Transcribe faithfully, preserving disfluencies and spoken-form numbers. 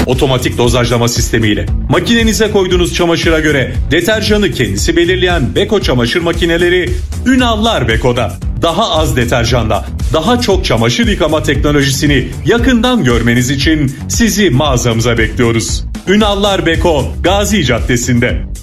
otomatik dozajlama sistemiyle. Makinenize koyduğunuz çamaşıra göre deterjanı kendisi belirleyen Beko çamaşır makineleri Ünallar Beko'da. Daha az deterjanla daha çok çamaşır yıkama teknolojisini yakından görmeniz için sizi mağazamıza bekliyoruz. Ünallar Beko, Gazi Caddesi'nde.